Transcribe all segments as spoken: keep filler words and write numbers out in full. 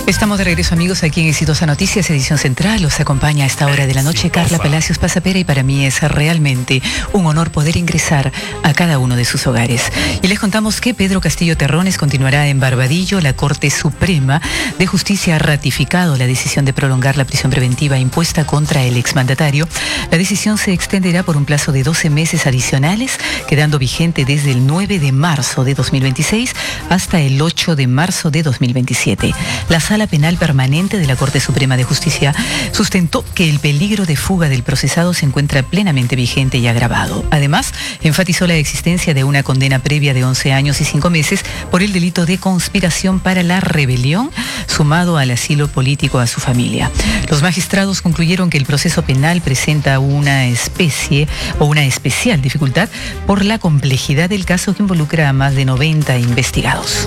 Estamos de regreso, amigos, aquí en Exitosa Noticias, edición central. Los acompaña a esta hora de la noche Carla Palacios Pasapera, y para mí es realmente un honor poder ingresar a cada uno de sus hogares. Y les contamos que Pedro Castillo Terrones continuará en Barbadillo. La Corte Suprema de Justicia ha ratificado la decisión de prolongar la prisión preventiva impuesta contra el exmandatario. La decisión se extenderá por un plazo de doce meses adicionales, quedando vigente desde el nueve de marzo de dos mil veintiséis hasta el ocho de marzo de dos mil veintisiete. La Sala Penal Permanente de la Corte Suprema de Justicia sustentó que el peligro de fuga del procesado se encuentra plenamente vigente y agravado. Además, enfatizó la existencia de una condena previa de once años y cinco meses por el delito de conspiración para la rebelión, sumado al asilo político a su familia. Los magistrados concluyeron que el proceso penal presenta una especie o una especial dificultad por la complejidad del caso, que involucra a más de noventa investigados.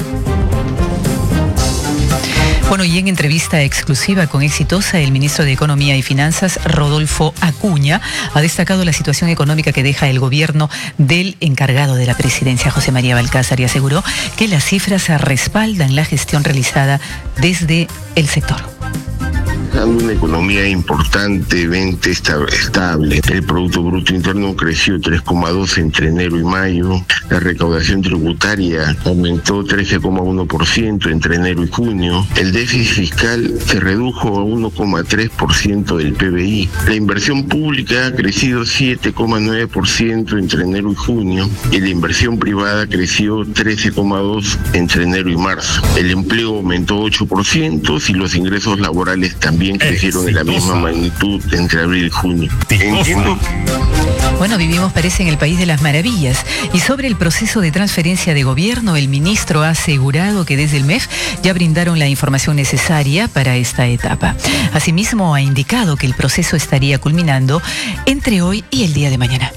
Bueno, y en entrevista exclusiva con Exitosa, el ministro de Economía y Finanzas, Rodolfo Acuña, ha destacado la situación económica que deja el gobierno del encargado de la presidencia, José María Balcázar, y aseguró que las cifras respaldan la gestión realizada desde el sector. Una economía importantemente estable. El Producto Bruto Interno creció tres coma dos entre enero y mayo. La recaudación tributaria aumentó trece coma uno por ciento entre enero y junio. El déficit fiscal se redujo a uno coma tres por ciento del P B I. La inversión pública ha crecido siete coma nueve por ciento entre enero y junio. Y la inversión privada creció trece coma dos por ciento entre enero y marzo. El empleo aumentó ocho por ciento y los ingresos laborales también crecieron en la misma magnitud entre abril y junio. Entiendo. Bueno, vivimos, parece, en el país de las maravillas. Y sobre el proceso de transferencia de gobierno, el ministro ha asegurado que desde el M E F ya brindaron la información necesaria para esta etapa. Asimismo, ha indicado que el proceso estaría culminando entre hoy y el día de mañana.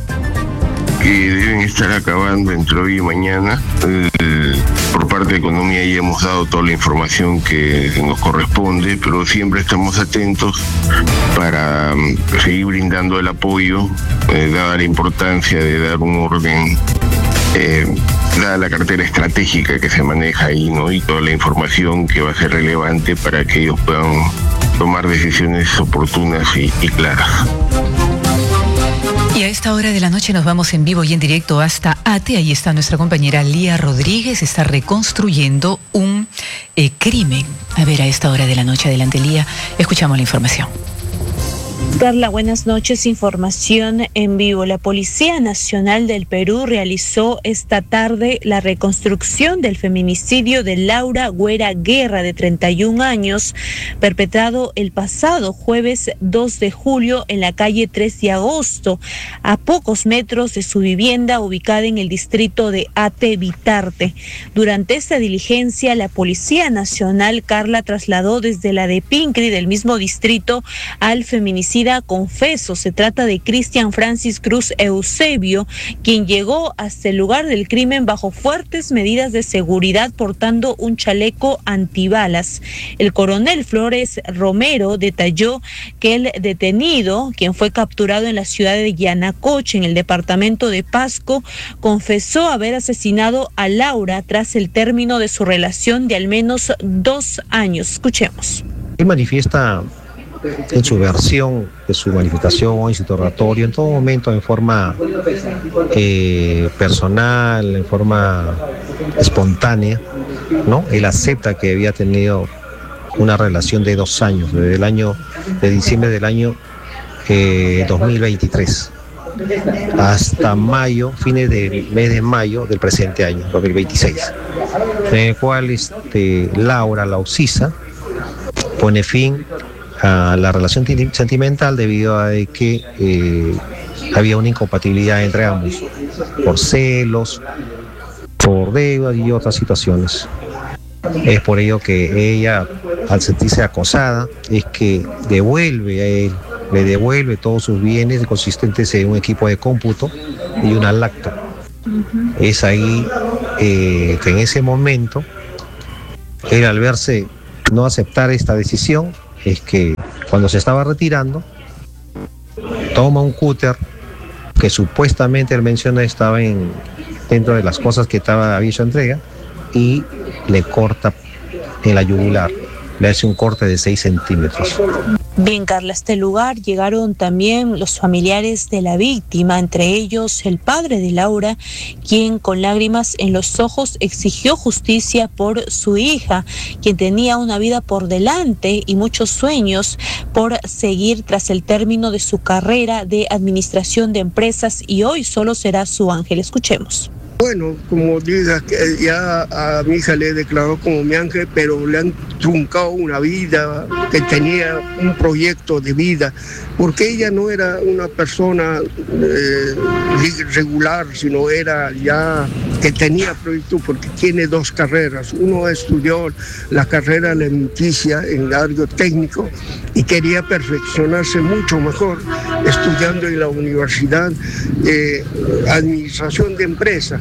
Que deben estar acabando entre hoy y mañana. Eh, por parte de Economía ya hemos dado toda la información que nos corresponde, pero siempre estamos atentos para um, seguir brindando el apoyo, eh, dada la importancia de dar un orden, eh, dada la cartera estratégica que se maneja ahí, ¿no? Y toda la información que va a ser relevante para que ellos puedan tomar decisiones oportunas y, y claras. Y a esta hora de la noche nos vamos en vivo y en directo hasta Ate. Ahí está nuestra compañera Lía Rodríguez, está reconstruyendo un eh, crimen. A ver, a esta hora de la noche, adelante Lía, escuchamos la información. Carla, buenas noches. Información en vivo. La Policía Nacional del Perú realizó esta tarde la reconstrucción del feminicidio de Laura Güera Guerra, de treinta y un años, perpetrado el pasado jueves dos de julio en la calle tres de agosto, a pocos metros de su vivienda ubicada en el distrito de Ate Vitarte. Durante esta diligencia, la Policía Nacional, Carla, trasladó desde la de Pincri, del mismo distrito, al feminicida confeso. Se trata de Cristian Francis Cruz Eusebio, quien llegó hasta el lugar del crimen bajo fuertes medidas de seguridad, portando un chaleco antibalas. El coronel Flores Romero detalló que el detenido, quien fue capturado en la ciudad de Yanacocha, en el departamento de Pasco, confesó haber asesinado a Laura tras el término de su relación de al menos dos años. Escuchemos. Él manifiesta en su versión de su manifestación o en su interrogatorio, en todo momento, en forma eh, personal, en forma espontánea, ¿no? Él acepta que había tenido una relación de dos años, desde el año de diciembre del año eh, dos mil veintitrés hasta mayo, fines del mes de mayo del presente año, dos mil veintiséis, en el cual este, Laura, la Oxisa, pone fin a la relación sentimental debido a que eh, había una incompatibilidad entre ambos por celos, por deudas y otras situaciones. Es por ello que ella, al sentirse acosada, es que devuelve a él, le devuelve todos sus bienes consistentes en un equipo de cómputo y una lacto. Uh-huh. Es ahí eh, que en ese momento, él, al verse no aceptar esta decisión, es que cuando se estaba retirando, toma un cúter que supuestamente él menciona estaba en, dentro de las cosas que estaba, había hecho entrega, y le corta en la yugular le hace un corte de seis centímetros. Bien, Carla, a este lugar llegaron también los familiares de la víctima, entre ellos el padre de Laura, quien con lágrimas en los ojos exigió justicia por su hija, quien tenía una vida por delante y muchos sueños por seguir tras el término de su carrera de administración de empresas, y hoy solo será su ángel. Escuchemos. Bueno, como digas, ya a mi hija le declaró como mi ángel, pero le han truncado una vida, que tenía un proyecto de vida, porque ella no era una persona eh, regular, sino era ya que tenía proyecto, porque tiene dos carreras. Uno estudió la carrera alimenticia en algo técnico y quería perfeccionarse mucho mejor estudiando en la universidad eh, administración de empresa.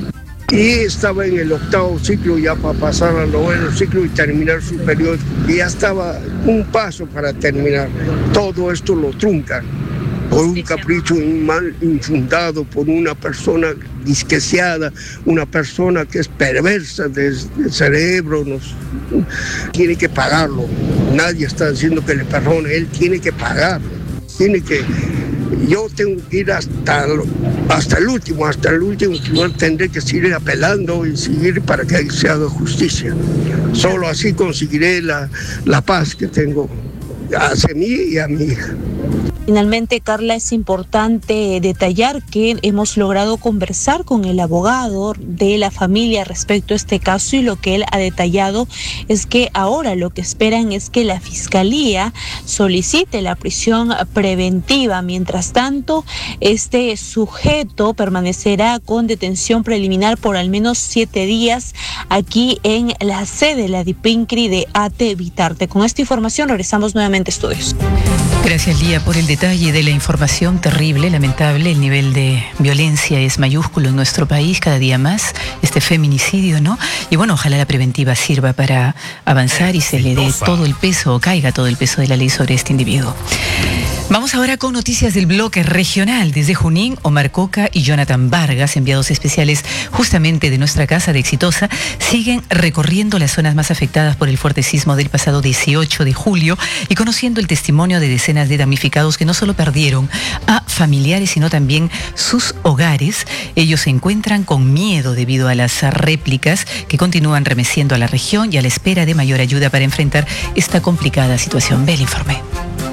Y estaba en el octavo ciclo ya para pasar al noveno ciclo y terminar su periodo. Y ya estaba un paso para terminar. Todo esto lo truncan por un capricho mal infundado, por una persona disqueciada, una persona que es perversa del cerebro. Nos, tiene que pagarlo. Nadie está diciendo que le perdone. Él tiene que pagarlo. Tiene que... Yo tengo que ir hasta, hasta el último, hasta el último tribunal. Tendré que seguir apelando y seguir para que se haga justicia. Solo así conseguiré la, la paz que tengo hacia mí y a mi hija. Finalmente, Carla, es importante detallar que hemos logrado conversar con el abogado de la familia respecto a este caso, y lo que él ha detallado es que ahora lo que esperan es que la fiscalía solicite la prisión preventiva. Mientras tanto, este sujeto permanecerá con detención preliminar por al menos siete días aquí en la sede de la DIPINCRI de ATE Vitarte. Con esta información regresamos nuevamente a estudios. Gracias, Lía, por el detalle de la información. Terrible, lamentable. El nivel de violencia es mayúsculo en nuestro país cada día más. Este feminicidio, ¿no? Y bueno, ojalá la preventiva sirva para avanzar y se le dé todo el peso, o caiga todo el peso de la ley sobre este individuo. Vamos ahora con noticias del bloque regional. Desde Junín, Omar Coca y Jonathan Vargas, enviados especiales justamente de nuestra casa de Exitosa, siguen recorriendo las zonas más afectadas por el fuerte sismo del pasado dieciocho de julio y conociendo el testimonio de decenas de damnificados que no solo perdieron a familiares, sino también sus hogares. Ellos se encuentran con miedo debido a las réplicas que continúan remeciendo a la región y a la espera de mayor ayuda para enfrentar esta complicada situación. Ve el informe.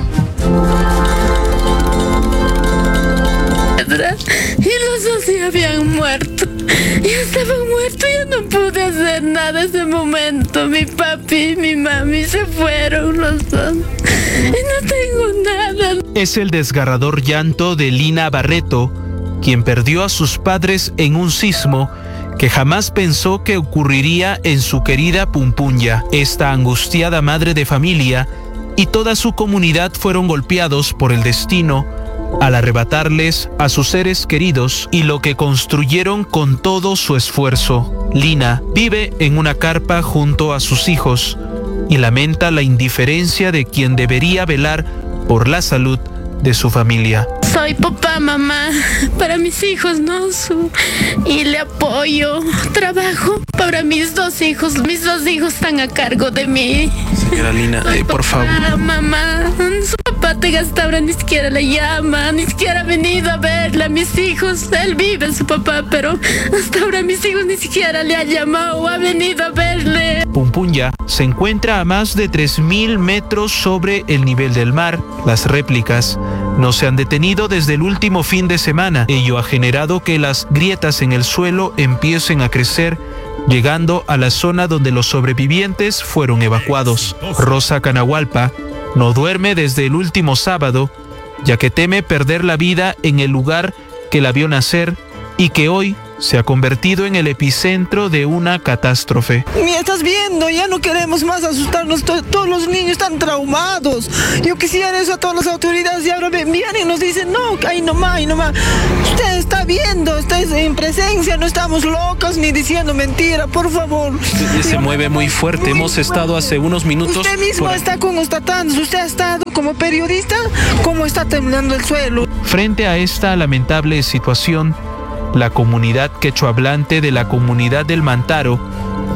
Y los dos ya habían muerto. Ya estaban muertos, ya no pude hacer nada en ese momento. Mi papi y mi mami se fueron los dos. Y no tengo nada. Es el desgarrador llanto de Lina Barreto, quien perdió a sus padres en un sismo que jamás pensó que ocurriría en su querida Pumpunya. Esta angustiada madre de familia y toda su comunidad fueron golpeados por el destino al arrebatarles a sus seres queridos y lo que construyeron con todo su esfuerzo. Lina vive en una carpa junto a sus hijos y lamenta la indiferencia de quien debería velar por la salud de su familia. Soy papá, mamá para mis hijos, ¿no? Su... Y le apoyo, trabajo para mis dos hijos. Mis dos hijos están a cargo de mí. Señora Lina, eh, por papá, favor. Mamá, su papá hasta ahora ni siquiera le llama, ni siquiera ha venido a verla a mis hijos. Él vive, su papá, pero hasta ahora mis hijos ni siquiera le ha llamado o ha venido a verle. Pumpunya se encuentra a más de tres mil metros sobre el nivel del mar. Las réplicas no se han detenido desde el último fin de semana. Ello ha generado que las grietas en el suelo empiecen a crecer, llegando a la zona donde los sobrevivientes fueron evacuados. Rosa Canahualpa no duerme desde el último sábado, ya que teme perder la vida en el lugar que la vio nacer y que hoy se ha convertido en el epicentro de una catástrofe. Mira, estás viendo, ya no queremos más asustarnos, to- todos los niños están traumados. Yo quisiera eso a todas las autoridades y ahora vienen y nos dicen, no, ahí nomás, ahí nomás. Usted está viendo, está en presencia, no estamos locos ni diciendo mentira, por favor. Se, se mueve muy fuerte, muy hemos fuerte. estado hace unos minutos... Usted mismo por... está constatando, usted ha estado como periodista, cómo está temblando el suelo. Frente a esta lamentable situación, la comunidad quechohablante de la comunidad del Mantaro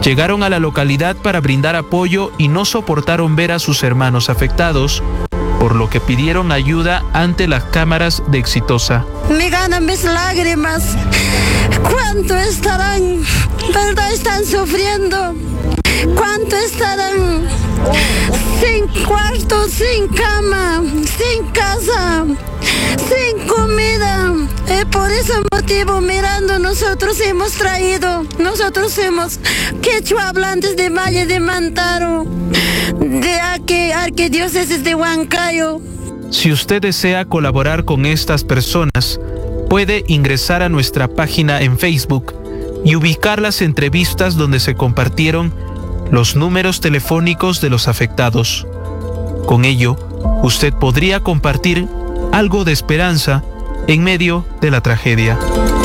llegaron a la localidad para brindar apoyo y no soportaron ver a sus hermanos afectados, por lo que pidieron ayuda ante las cámaras de Exitosa. Me ganan mis lágrimas. ¿Cuánto estarán? ¿Verdad? Están sufriendo. ¿Cuánto estarán? Sin cuarto, sin cama, sin casa, sin comida. Eh, por ese motivo, mirando, nosotros hemos traído, nosotros hemos quechua hablantes de Valle de Mantaro, de Arque, Arquidiócesis de Huancayo. Si usted desea colaborar con estas personas, puede ingresar a nuestra página en Facebook y ubicar las entrevistas donde se compartieron los números telefónicos de los afectados. Con ello, usted podría compartir algo de esperanza en medio de la tragedia.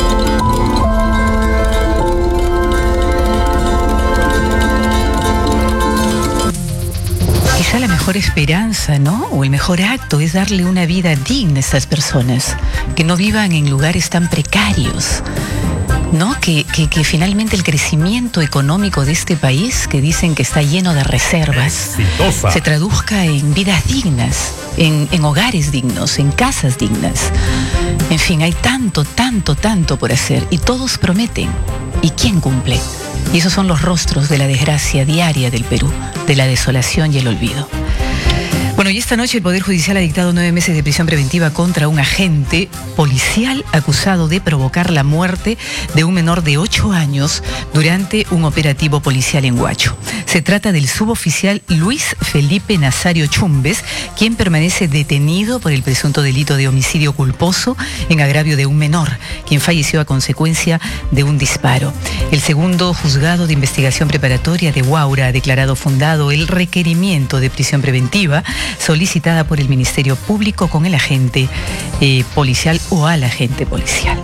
Quizá la mejor esperanza, ¿no? O el mejor acto es darle una vida digna a estas personas, que no vivan en lugares tan precarios, ¿no? Que, que, que finalmente el crecimiento económico de este país, que dicen que está lleno de reservas, Exitosa, se traduzca en vidas dignas, en, en hogares dignos, en casas dignas. En fin, hay tanto, tanto, tanto por hacer y todos prometen. ¿Y quién cumple? Y esos son los rostros de la desgracia diaria del Perú, de la desolación y el olvido. Bueno, y esta noche el Poder Judicial ha dictado nueve meses de prisión preventiva contra un agente policial acusado de provocar la muerte de un menor de ocho años durante un operativo policial en Huacho. Se trata del suboficial Luis Felipe Nazario Chumbes, quien permanece detenido por el presunto delito de homicidio culposo en agravio de un menor, quien falleció a consecuencia de un disparo. El segundo juzgado de investigación preparatoria de Huaura ha declarado fundado el requerimiento de prisión preventiva solicitada por el Ministerio Público con el agente eh, policial o al agente policial.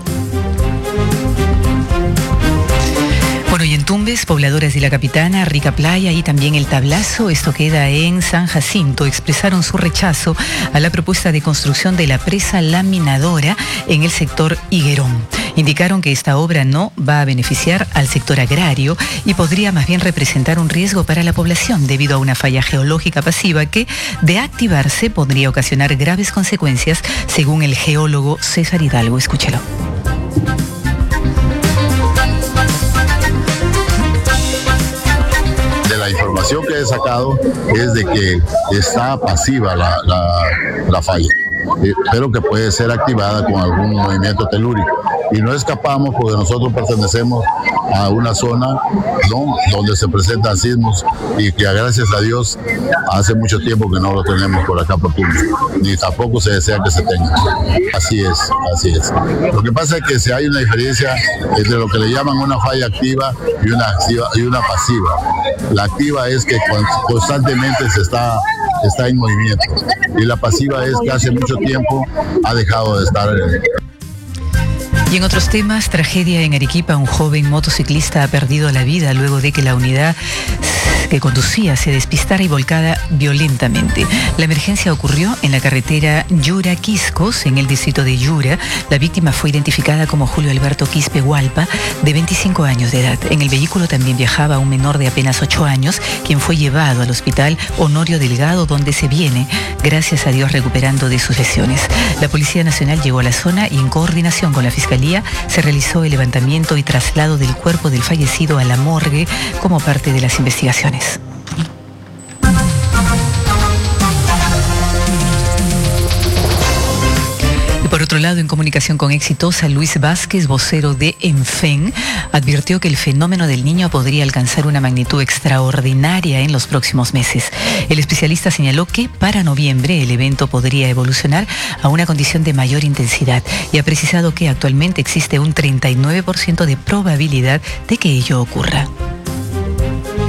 Bueno, y en Tumbes, pobladoras de La Capitana, Rica Playa y también El Tablazo, esto queda en San Jacinto, expresaron su rechazo a la propuesta de construcción de la presa laminadora en el sector Higuerón. Indicaron que esta obra no va a beneficiar al sector agrario y podría más bien representar un riesgo para la población debido a una falla geológica pasiva que, de activarse, podría ocasionar graves consecuencias, según el geólogo César Hidalgo. Escúchelo. La información que he sacado es de que está pasiva la, la, la falla, pero que puede ser activada con algún movimiento telúrico. Y no escapamos porque nosotros pertenecemos a una zona, ¿no?, donde se presentan sismos y que gracias a Dios hace mucho tiempo que no lo tenemos por acá por Tumbes, ni tampoco se desea que se tenga. Así es, así es. Lo que pasa es que si hay una diferencia entre lo que le llaman una falla activa y una, activa, y una pasiva. La activa es que constantemente se está, está en movimiento y la pasiva es que hace mucho tiempo ha dejado de estar en... Y en otros temas, tragedia en Arequipa, un joven motociclista ha perdido la vida luego de que la unidad que conducía se despistara y volcara violentamente. La emergencia ocurrió en la carretera Yura-Quiscos, en el distrito de Yura. La víctima fue identificada como Julio Alberto Quispe Hualpa, de veinticinco años de edad. En el vehículo también viajaba un menor de apenas ocho años, quien fue llevado al hospital Honorio Delgado, donde se viene, gracias a Dios, recuperando de sus lesiones. La Policía Nacional llegó a la zona y en coordinación con la Fiscalía se realizó el levantamiento y traslado del cuerpo del fallecido a la morgue como parte de las investigaciones. Y por otro lado, en comunicación con Exitosa, Luis Vázquez, vocero de ENFEN, advirtió que el fenómeno del Niño podría alcanzar una magnitud extraordinaria en los próximos meses. El especialista señaló que para noviembre el evento podría evolucionar a una condición de mayor intensidad y ha precisado que actualmente existe un treinta y nueve por ciento de probabilidad de que ello ocurra.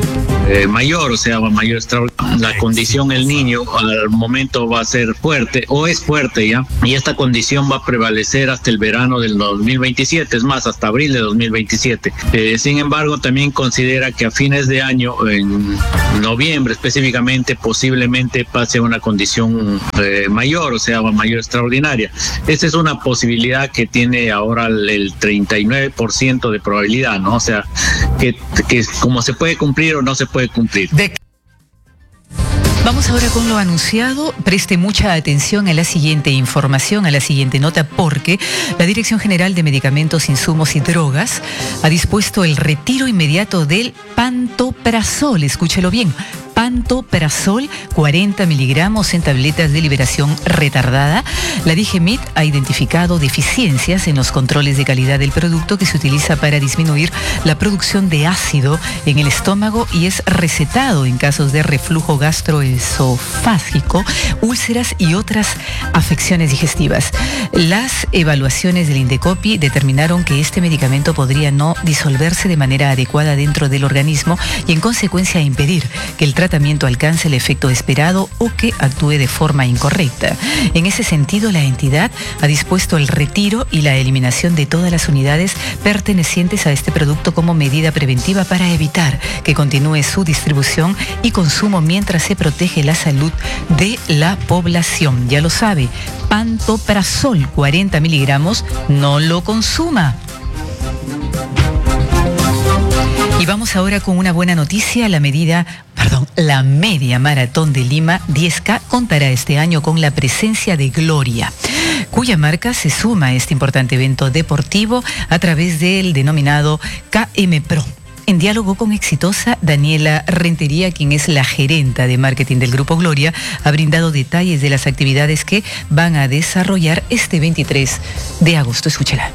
eh, mayor, o sea, mayor extraordinaria. La condición, el niño al momento va a ser fuerte, o es fuerte ya, y esta condición va a prevalecer hasta el verano del dos mil veintisiete, es más, hasta abril de dos mil veintisiete. Eh, sin embargo, también considera que a fines de año, en noviembre específicamente, posiblemente pase a una condición eh, mayor, o sea, mayor extraordinaria. Esa es una posibilidad que tiene ahora el, el treinta y nueve por ciento de probabilidad, ¿no? O sea, que, que como se puede cumplir o no se puede cumplir. De Vamos ahora con lo anunciado. Preste mucha atención a la siguiente información, a la siguiente nota, porque la Dirección General de Medicamentos, Insumos y Drogas ha dispuesto el retiro inmediato del pantoprazol. Escúchelo bien. Pantoprazol, cuarenta miligramos en tabletas de liberación retardada. La D G M I T ha identificado deficiencias en los controles de calidad del producto que se utiliza para disminuir la producción de ácido en el estómago y es recetado en casos de reflujo gastroesofágico, úlceras y otras afecciones digestivas. Las evaluaciones del Indecopi determinaron que este medicamento podría no disolverse de manera adecuada dentro del organismo y en consecuencia impedir que el tratamiento alcance el efecto esperado o que actúe de forma incorrecta. En ese sentido, la entidad ha dispuesto el retiro y la eliminación de todas las unidades pertenecientes a este producto como medida preventiva para evitar que continúe su distribución y consumo mientras se protege la salud de la población. Ya lo sabe, pantoprazol, cuarenta miligramos, no lo consuma. Y vamos ahora con una buena noticia. La medida, perdón, la media maratón de Lima diez K contará este año con la presencia de Gloria, cuya marca se suma a este importante evento deportivo a través del denominado K M Pro. En diálogo con Exitosa, Daniela Rentería, quien es la gerenta de marketing del Grupo Gloria, ha brindado detalles de las actividades que van a desarrollar este veintitrés de agosto. Escúchela.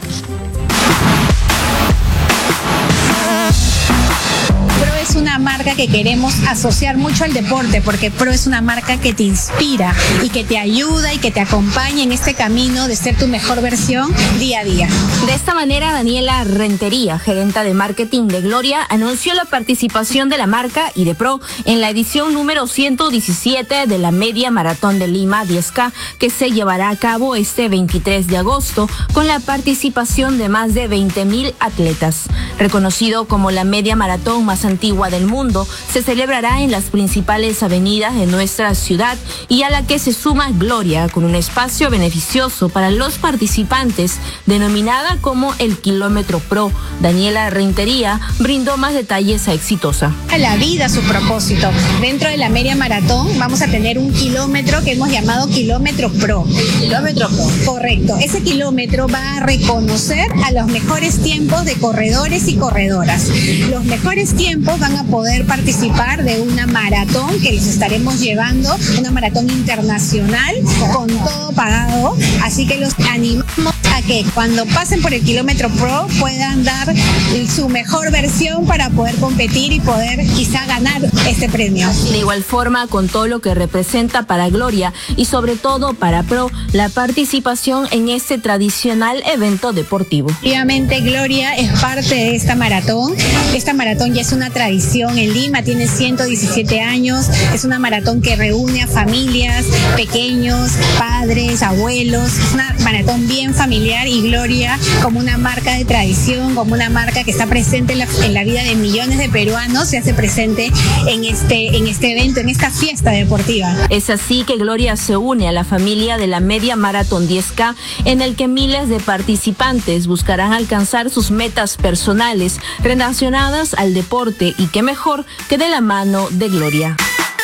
Es una marca que queremos asociar mucho al deporte, porque Pro es una marca que te inspira y que te ayuda y que te acompaña en este camino de ser tu mejor versión día a día. De esta manera, Daniela Rentería, gerenta de marketing de Gloria, anunció la participación de la marca y de Pro en la edición número ciento diecisiete de la Media Maratón de Lima diez K, que se llevará a cabo este veintitrés de agosto con la participación de más de veinte mil atletas. Reconocido como la media maratón más antigua del mundo, se celebrará en las principales avenidas de nuestra ciudad y a la que se suma Gloria con un espacio beneficioso para los participantes denominada como el Kilómetro Pro. Daniela Rentería brindó más detalles a Exitosa. A la vida su propósito. Dentro de la media maratón vamos a tener un kilómetro que hemos llamado Kilómetro Pro. Kilómetro Pro. Correcto. Ese kilómetro va a reconocer a los mejores tiempos de corredores y corredoras. Los mejores tiempos van a poder participar de una maratón que les estaremos llevando, una maratón internacional con todo pagado, así que los animamos a que cuando pasen por el Kilómetro Pro puedan dar su mejor versión para poder competir y poder quizá ganar este premio. De igual forma, con todo lo que representa para Gloria y sobre todo para Pro, la participación en este tradicional evento deportivo. Obviamente Gloria es parte de esta maratón. Esta maratón ya es una tradición en Lima, tiene ciento diecisiete años, es una maratón que reúne a familias, pequeños, padres, abuelos, es una maratón bien familiar y Gloria como una marca de tradición, como una marca que está presente en la, en la vida de millones de peruanos, se hace presente en este, en este evento, en esta fiesta deportiva. Es así que Gloria se une a la familia de la Media Maratón diez K, en el que miles de participantes buscarán alcanzar sus metas personales relacionadas al deporte y qué mejor que de la mano de Gloria.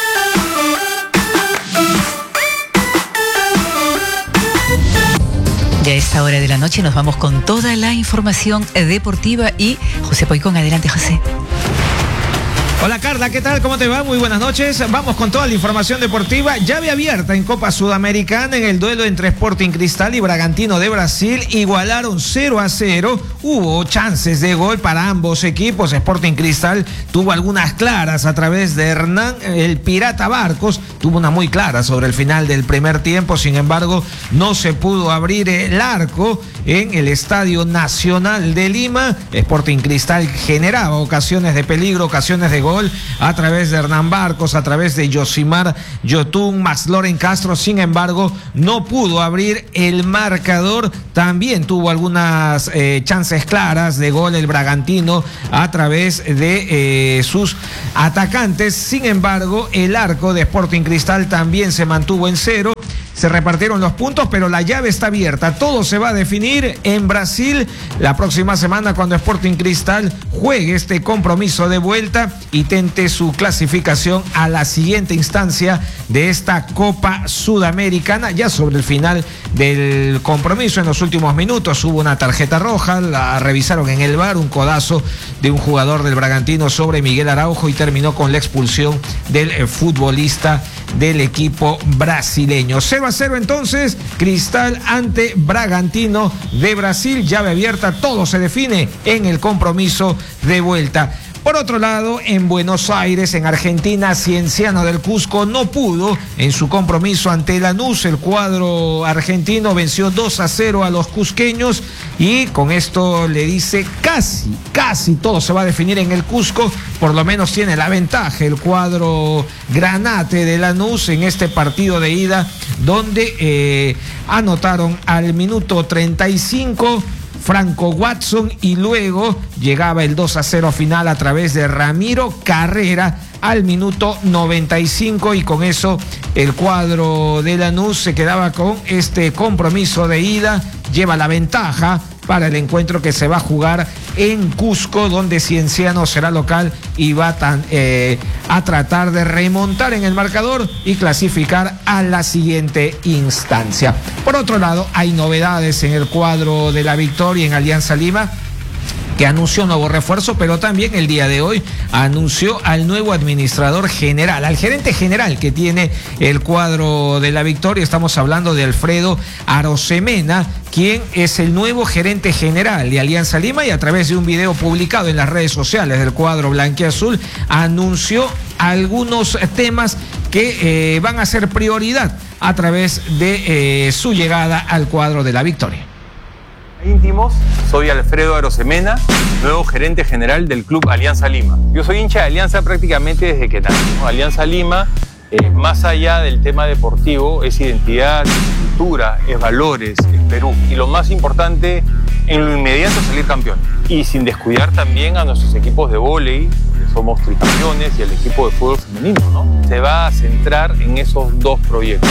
Ya a esta hora de la noche nos vamos con toda la información deportiva y José Poicón, adelante José. Hola Carla, ¿qué tal? ¿Cómo te va? Muy buenas noches. Vamos con toda la información deportiva. Llave abierta en Copa Sudamericana en el duelo entre Sporting Cristal y Bragantino de Brasil. Igualaron cero a cero. Hubo chances de gol para ambos equipos. Sporting Cristal tuvo algunas claras a través de Hernán, el Pirata Barcos. Tuvo una muy clara sobre el final del primer tiempo. Sin embargo, no se pudo abrir el arco en el Estadio Nacional de Lima. Sporting Cristal generaba ocasiones de peligro, ocasiones de gol gol a través de Hernán Barcos, a través de Yosimar Yotun, Max Loren Castro. Sin embargo, no pudo abrir el marcador. También tuvo algunas eh, chances claras de gol el Bragantino a través de eh, sus atacantes. Sin embargo, el arco de Sporting Cristal también se mantuvo en cero. Se repartieron los puntos, pero la llave está abierta. Todo se va a definir en Brasil la próxima semana cuando Sporting Cristal juegue este compromiso de vuelta y tente su clasificación a la siguiente instancia de esta Copa Sudamericana. Ya sobre el final del compromiso, en los últimos minutos, hubo una tarjeta roja, la revisaron en el V A R, un codazo de un jugador del Bragantino sobre Miguel Araujo y terminó con la expulsión del eh, futbolista del equipo brasileño. cero a cero entonces, Cristal ante Bragantino de Brasil, llave abierta, todo se define en el compromiso de vuelta. Por otro lado, en Buenos Aires, en Argentina, Cienciano del Cusco no pudo en su compromiso ante Lanús. El cuadro argentino venció dos a cero a los cusqueños y con esto le dice casi, casi todo se va a definir en el Cusco. Por lo menos tiene la ventaja el cuadro granate de Lanús en este partido de ida, donde eh, anotaron al minuto treinta y cinco Franco Watson y luego llegaba el dos a cero final a través de Ramiro Carrera al minuto noventa y cinco, y con eso el cuadro de Lanús se quedaba con este compromiso de ida, lleva la ventaja para el encuentro que se va a jugar en Cusco, donde Cienciano será local y va tan, eh, a tratar de remontar en el marcador y clasificar a la siguiente instancia. Por otro lado, hay novedades en el cuadro de la Victoria en Alianza Lima, que anunció un nuevo refuerzo, pero también el día de hoy anunció al nuevo administrador general, al gerente general que tiene el cuadro de la Victoria. Estamos hablando de Alfredo Arosemena, quien es el nuevo gerente general de Alianza Lima, y a través de un video publicado en las redes sociales del cuadro blanquiazul anunció algunos temas que eh, van a ser prioridad a través de eh, su llegada al cuadro de la Victoria. Íntimos, soy Alfredo Arosemena, nuevo gerente general del Club Alianza Lima. Yo soy hincha de Alianza prácticamente desde que nací. Alianza Lima, eh, más allá del tema deportivo, es identidad, es cultura, es valores, es Perú. Y lo más importante, en lo inmediato, salir campeón. Y sin descuidar también a nuestros equipos de vóley, que somos tricampeones, y el equipo de fútbol femenino, ¿no? Se va a centrar en esos dos proyectos.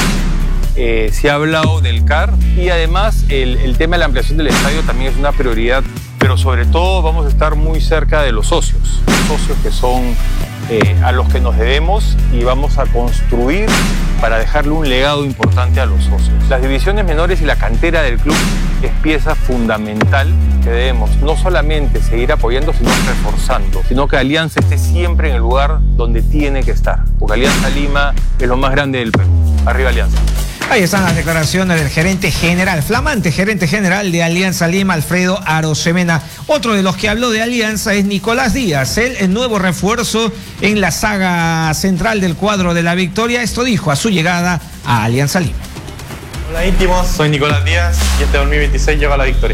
Eh, se ha hablado del C A R y además el, el tema de la ampliación del estadio también es una prioridad, pero sobre todo vamos a estar muy cerca de los socios, los socios que son eh, a los que nos debemos, y vamos a construir para dejarle un legado importante a los socios. Las divisiones menores y la cantera del club es pieza fundamental que debemos no solamente seguir apoyando, sino reforzando, sino que Alianza esté siempre en el lugar donde tiene que estar, porque Alianza Lima es lo más grande del Perú. Arriba Alianza. Ahí están las declaraciones del gerente general, flamante gerente general de Alianza Lima, Alfredo Arosemena. Otro de los que habló de Alianza es Nicolás Díaz, el, el nuevo refuerzo en la saga central del cuadro de la Victoria. Esto dijo a su llegada a Alianza Lima. Hola íntimos, soy Nicolás Díaz y este dos mil veintiséis lleva la Victoria.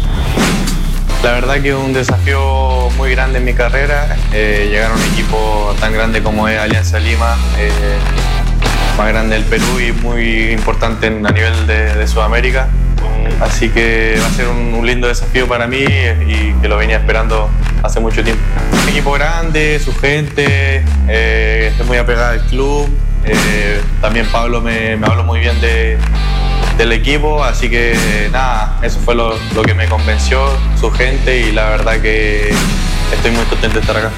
La verdad que es un desafío muy grande en mi carrera, eh, llegar a un equipo tan grande como es Alianza Lima, eh, más grande del Perú y muy importante en, a nivel de, de Sudamérica. Así que va a ser un, un lindo desafío para mí y que lo venía esperando hace mucho tiempo. Un equipo grande, su gente, eh, es muy apegada al club. Eh, también Pablo me, me habló muy bien de, del equipo, así que nada, eso fue lo, lo que me convenció, su gente, y la verdad que estoy muy contento de estar acá.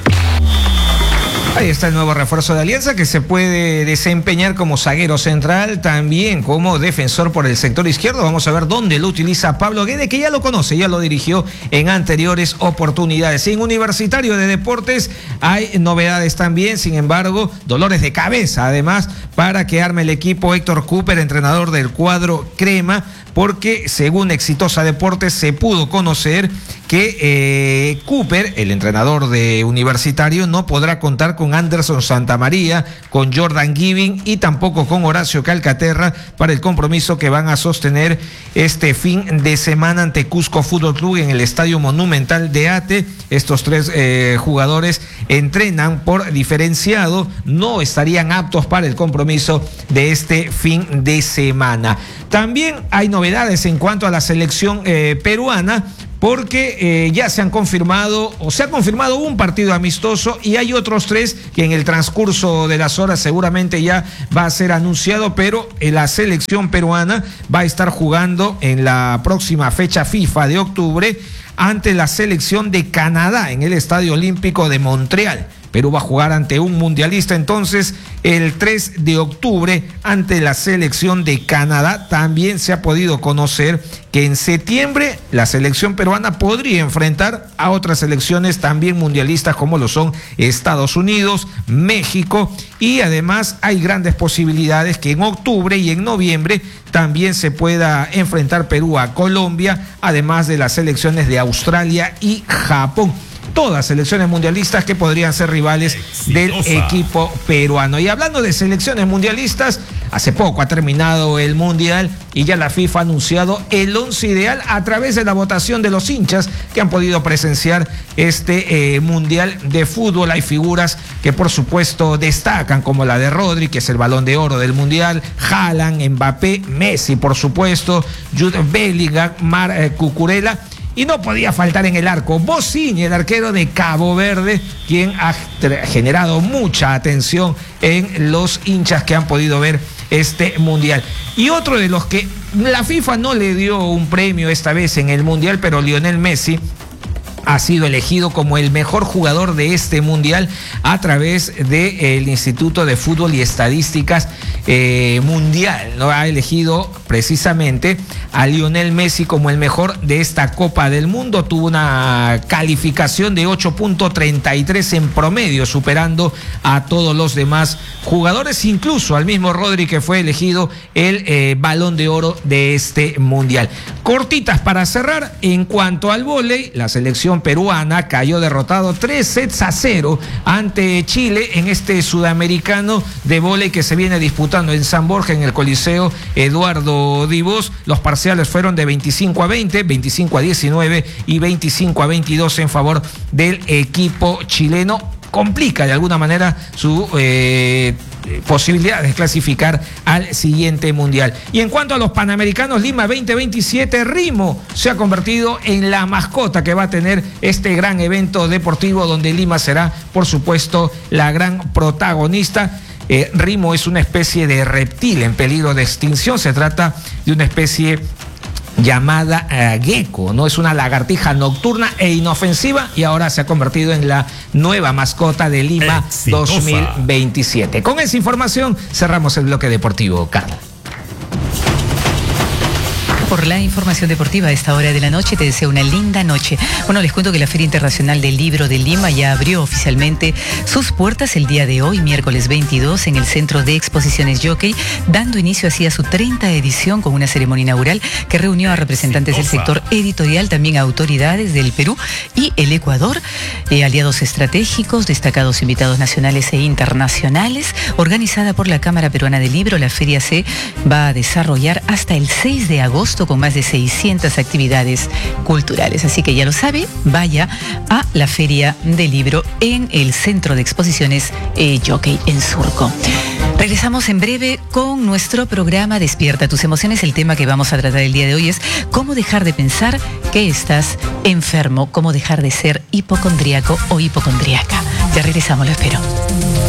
Ahí está el nuevo refuerzo de Alianza, que se puede desempeñar como zaguero central, también como defensor por el sector izquierdo. Vamos a ver dónde lo utiliza Pablo Guede, que ya lo conoce, ya lo dirigió en anteriores oportunidades. En Universitario de Deportes hay novedades también, sin embargo, dolores de cabeza, además, para que arme el equipo Héctor Cooper, entrenador del cuadro crema, porque según Exitosa Deportes se pudo conocer que eh, Cooper, el entrenador de Universitario, no podrá contar con con Anderson Santamaría, con Jordan Giving y tampoco con Horacio Calcaterra para el compromiso que van a sostener este fin de semana ante Cusco Fútbol Club en el Estadio Monumental de Ate. Estos tres eh, jugadores entrenan por diferenciado, no estarían aptos para el compromiso de este fin de semana. También hay novedades en cuanto a la selección eh, peruana, porque eh, ya se han confirmado, o se ha confirmado un partido amistoso y hay otros tres que en el transcurso de las horas seguramente ya va a ser anunciado, pero eh, la selección peruana va a estar jugando en la próxima fecha FIFA de octubre ante la selección de Canadá en el Estadio Olímpico de Montreal. Perú va a jugar ante un mundialista entonces el tres de octubre ante la selección de Canadá. También se ha podido conocer que en septiembre la selección peruana podría enfrentar a otras selecciones también mundialistas como lo son Estados Unidos, México, y además hay grandes posibilidades que en octubre y en noviembre también se pueda enfrentar Perú a Colombia, además de las selecciones de Australia y Japón. Todas selecciones mundialistas que podrían ser rivales Exitosa. del equipo peruano. Y hablando de selecciones mundialistas, hace poco ha terminado el Mundial y ya la FIFA ha anunciado el once ideal a través de la votación de los hinchas que han podido presenciar este eh, Mundial de Fútbol. Hay figuras que por supuesto destacan, como la de Rodri, que es el Balón de Oro del Mundial, Haaland, Mbappé, Messi, por supuesto, Jude Bellingham, Mar eh, Cucurella. Y no podía faltar en el arco Bossini, el arquero de Cabo Verde, quien ha generado mucha atención en los hinchas que han podido ver este Mundial. Y otro de los que la FIFA no le dio un premio esta vez en el Mundial, pero Lionel Messi ha sido elegido como el mejor jugador de este Mundial a través del Instituto de Fútbol y Estadísticas eh, Mundial, ¿no? Ha elegido precisamente a Lionel Messi como el mejor de esta Copa del Mundo. Tuvo una calificación de ocho punto treinta y tres en promedio, superando a todos los demás jugadores, incluso al mismo Rodri, que fue elegido el eh, Balón de Oro de este Mundial. Cortitas para cerrar, en cuanto al vóley, la selección peruana cayó derrotado tres sets a cero ante Chile en este sudamericano de vóley que se viene disputando en San Borja, en el Coliseo Eduardo Dibós. Los parciales fueron de veinticinco a veinte, veinticinco a diecinueve y veinticinco a veintidós en favor del equipo chileno. Complica de alguna manera su eh, posibilidad de clasificar al siguiente mundial. Y en cuanto a los Panamericanos Lima veinte veintisiete, Rimo se ha convertido en la mascota que va a tener este gran evento deportivo, donde Lima será, por supuesto, la gran protagonista. Eh, Rimo es una especie de reptil en peligro de extinción. Se trata de una especie llamada uh, gecko, ¿no? Es una lagartija nocturna e inofensiva y ahora se ha convertido en la nueva mascota de Lima Exitosa. dos mil veintisiete. Con esa información cerramos el bloque deportivo, Carla. Por la información deportiva a esta hora de la noche, te deseo una linda noche. Bueno, les cuento que la Feria Internacional del Libro de Lima ya abrió oficialmente sus puertas el día de hoy, miércoles veintidós, en el Centro de Exposiciones Jockey, dando inicio así a su treinta edición con una ceremonia inaugural que reunió a representantes del sector editorial, también a autoridades del Perú y el Ecuador, eh, aliados estratégicos, destacados invitados nacionales e internacionales. Organizada por la Cámara Peruana del Libro, la feria se va a desarrollar hasta el seis de agosto con más de seiscientas actividades culturales. Así que ya lo sabe, vaya a la Feria del Libro en el Centro de Exposiciones eh, Jockey en Surco. Regresamos en breve con nuestro programa Despierta tus emociones. El tema que vamos a tratar el día de hoy es cómo dejar de pensar que estás enfermo, cómo dejar de ser hipocondríaco o hipocondríaca. Ya regresamos, lo espero.